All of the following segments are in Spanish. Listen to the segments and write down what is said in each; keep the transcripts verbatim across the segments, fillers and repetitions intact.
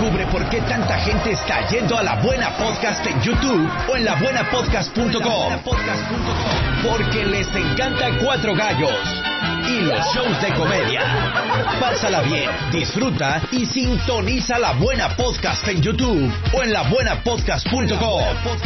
Descubre por qué tanta gente está yendo a La Buena Podcast en YouTube o en la buena podcast punto com. Porque les encanta Cuatro Gallos y los shows de comedia. Pásala bien, disfruta y sintoniza La Buena Podcast en YouTube o en la buena podcast punto com.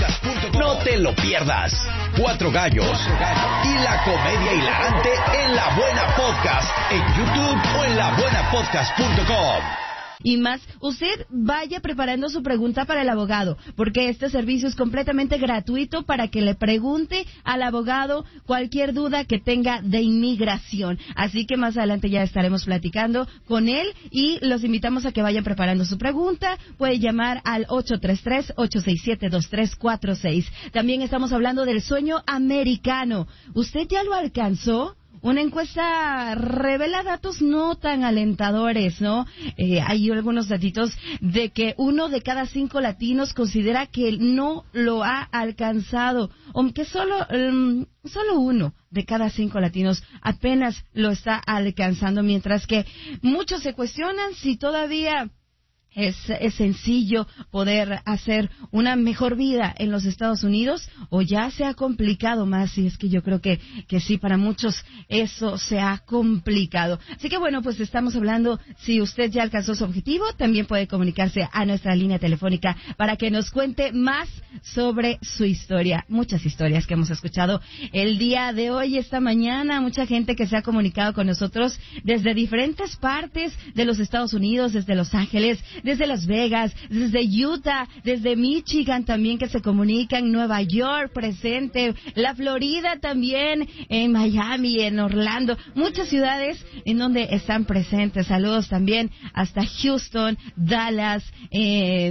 No te lo pierdas. Cuatro Gallos y la comedia hilarante en La Buena Podcast en YouTube o en la buena podcast punto com. Y más, usted vaya preparando su pregunta para el abogado, porque este servicio es completamente gratuito para que le pregunte al abogado cualquier duda que tenga de inmigración. Así que más adelante ya estaremos platicando con él y los invitamos a que vayan preparando su pregunta. Puede llamar al ocho tres tres, ocho seis siete, dos tres cuatro seis. También estamos hablando del sueño americano. ¿Usted ya lo alcanzó? Una encuesta revela datos no tan alentadores, ¿no? Eh, hay algunos datitos de que uno de cada cinco latinos considera que no lo ha alcanzado, aunque solo, um, solo uno de cada cinco latinos apenas lo está alcanzando, mientras que muchos se cuestionan si todavía Es, es sencillo poder hacer una mejor vida en los Estados Unidos o ya se ha complicado más, y es que yo creo que, que sí, para muchos eso se ha complicado. Así que bueno, pues estamos hablando, si usted ya alcanzó su objetivo, también puede comunicarse a nuestra línea telefónica para que nos cuente más sobre su historia. Muchas historias que hemos escuchado el día de hoy, esta mañana, mucha gente que se ha comunicado con nosotros desde diferentes partes de los Estados Unidos, desde Los Ángeles, desde Las Vegas, desde Utah, desde Michigan también, que se comunican, Nueva York presente, la Florida también, en Miami, en Orlando, muchas ciudades en donde están presentes. Saludos también hasta Houston, Dallas, eh,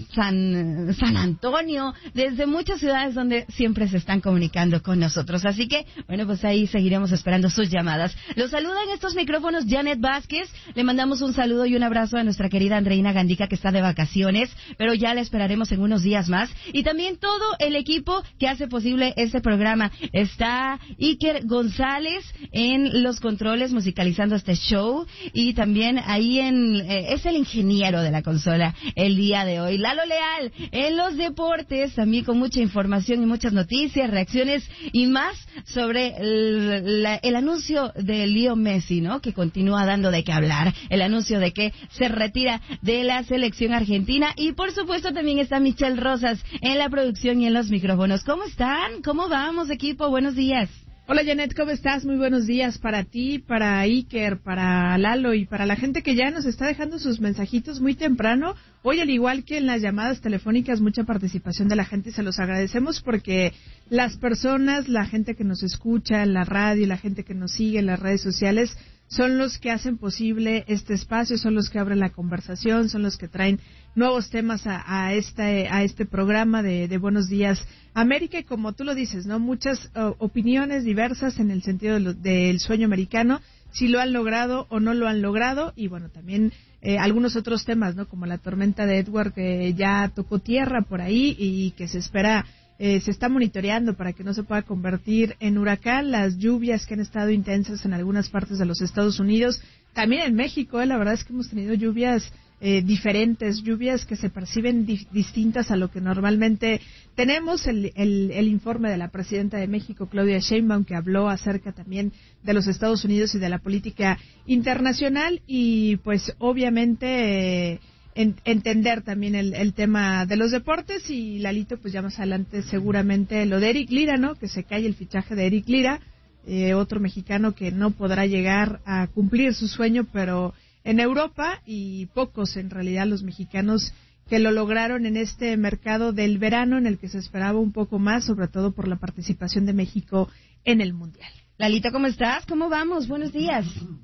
San, San Antonio, desde muchas ciudades donde siempre se están comunicando con nosotros. Así que, bueno, pues ahí seguiremos esperando sus llamadas. Los saluda en estos micrófonos Janet Vázquez. Le mandamos un saludo y un abrazo a nuestra querida Andreina Gandica, que está de vacaciones, pero ya la esperaremos en unos días más. Y también todo el equipo que hace posible este programa. Está Iker González en los controles musicalizando este show, y también ahí en eh, es el ingeniero de la consola el día de hoy. Lalo Leal en los deportes, también con mucha información y muchas noticias, reacciones y más sobre el, la, el anuncio de Leo Messi, ¿no? Que continúa dando de qué hablar, el anuncio de que se retira de la selección argentina. Y por supuesto también está Michelle Rosas en la producción y en los micrófonos. ¿Cómo están? ¿Cómo vamos, equipo? Buenos días. Hola, Janet, ¿cómo estás? Muy buenos días para ti, para Iker, para Lalo y para la gente que ya nos está dejando sus mensajitos muy temprano. Hoy, al igual que en las llamadas telefónicas, mucha participación de la gente y se los agradecemos, porque las personas, la gente que nos escucha en la radio, la gente que nos sigue en las redes sociales, son los que hacen posible este espacio, son los que abren la conversación, son los que traen nuevos temas a, a este a este programa de, de Buenos Días América. Y como tú lo dices, ¿no? Muchas uh, opiniones diversas en el sentido de lo, del sueño americano, si lo han logrado o no lo han logrado, y bueno, también eh, algunos otros temas, ¿no? Como la tormenta de Edward, que ya tocó tierra por ahí y que se espera Eh, se está monitoreando para que no se pueda convertir en huracán. Las lluvias que han estado intensas en algunas partes de los Estados Unidos, también en México, eh, la verdad es que hemos tenido lluvias eh, diferentes, lluvias que se perciben di- distintas a lo que normalmente tenemos. El, el, el informe de la presidenta de México, Claudia Sheinbaum, que habló acerca también de los Estados Unidos y de la política internacional, y pues obviamente eh, En, entender también el, el tema de los deportes. Y Lalito, pues ya más adelante seguramente lo de Eric Lira, ¿no? Que se cae el fichaje de Eric Lira, eh, otro mexicano que no podrá llegar a cumplir su sueño, pero en Europa, y pocos en realidad los mexicanos que lo lograron en este mercado del verano, en el que se esperaba un poco más, sobre todo por la participación de México en el Mundial. Lalito, ¿cómo estás? ¿Cómo vamos? Buenos días.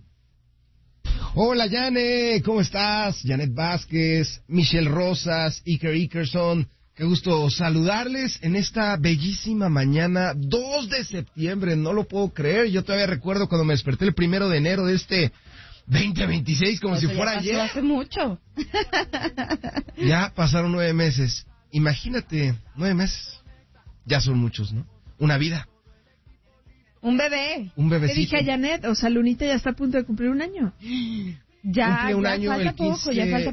Hola, Janet, ¿cómo estás? Janet Vázquez, Michelle Rosas, Iker Ikerson, qué gusto saludarles en esta bellísima mañana, dos de septiembre, no lo puedo creer. Yo todavía recuerdo cuando me desperté el primero de enero de este veinte veintiséis, como Eso si fuera ya pasó ayer. Hace mucho. Ya pasaron nueve meses, imagínate, nueve meses, ya son muchos, ¿no? Una vida. Un bebé. Un bebecito. Te dije a Janet, o sea, Lunita ya está a punto de cumplir un año. Ya, Cumple un ya año falta el poco, quince ya falta